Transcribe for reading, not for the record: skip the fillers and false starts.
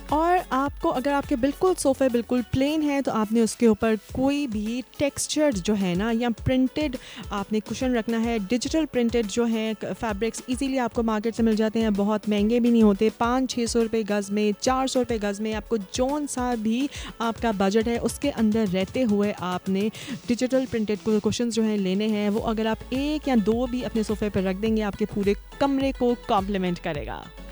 और आपको अगर आपके बिल्कुल सोफ़े बिल्कुल प्लेन है तो आपने उसके ऊपर कोई भी टेक्सचर्ड जो है ना या प्रिंटेड आपने कुशन रखना है। डिजिटल प्रिंटेड जो है फैब्रिक्स इजीली आपको मार्केट से मिल जाते हैं, बहुत महंगे भी नहीं होते, 500-600 रुपये गज़ में, 400 रुपये गज़ में। आपको जौन सा भी आपका बजट है उसके अंदर रहते हुए आपने डिजिटल प्रिंटेड कुशन्स जो हैं लेने हैं। वो अगर आप 1 या 2 भी अपने सोफ़े पर रख देंगे आपके पूरे कमरे को कॉम्प्लीमेंट करेगा।